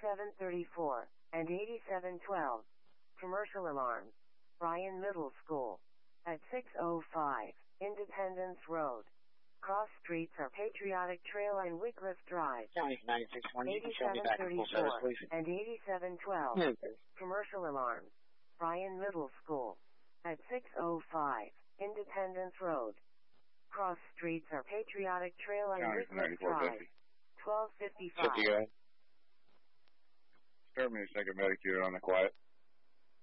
8734 and 8712. Commercial alarms. Bryan Middle School. At 605 Independence Road. Cross streets are Patriotic Trail and Wycliffe Drive. 9620, you can show me back in full service, please. And 8712. Commercial alarms. Bryan Middle School. At 605 Independence Road. Cross streets are Patriotic Trail and Wycliffe Drive. 1255. Start me a second medic here on the quiet.